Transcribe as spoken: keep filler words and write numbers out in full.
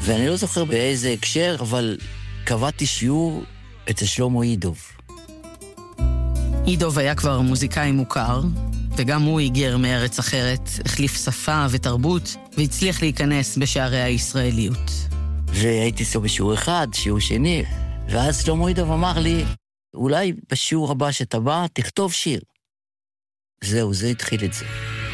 ואני לא זוכר באיזה הקשר, אבל קבעתי שיעור אצל שלמה אידוב. אידוב היה כבר מוזיקאי מוכר, וגם הוא היגר מארץ אחרת, החליף שפה ותרבות, והצליח להיכנס בשערי הישראליות. והייתי אצלו בשיעור אחד, שיעור שני, ואז שלמה אידוב אמר לי, אולי בשיעור הבא שאתה בא, תכתוב שיר. זהו, זה התחיל את זה.